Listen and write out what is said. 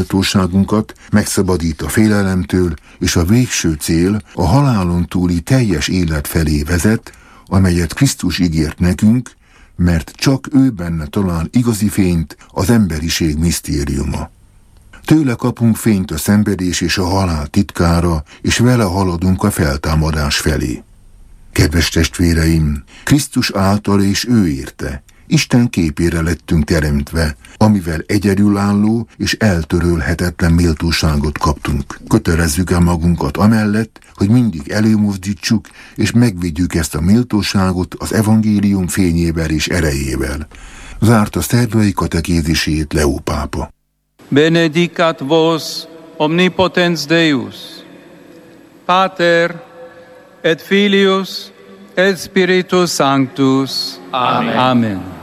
méltóságunkat, megszabadít a félelemtől, és a végső cél a halálon túli teljes élet felé vezet, amelyet Krisztus ígért nekünk, mert csak ő benne talál igazi fényt az emberiség misztériuma. Tőle kapunk fényt a szenvedés és a halál titkára, és vele haladunk a feltámadás felé. Kedves testvéreim, Krisztus által és ő érte, Isten képére lettünk teremtve, amivel egyedülálló és eltörölhetetlen méltóságot kaptunk. Kötelezzük el magunkat amellett, hogy mindig előmozdítsuk és megvédjük ezt a méltóságot az evangélium fényével és erejével. Zárta szerdai katekézisét Leó pápa. Benedicat vos omnipotens Deus, Pater et Filius et Spiritus Sanctus. Amen. Amen.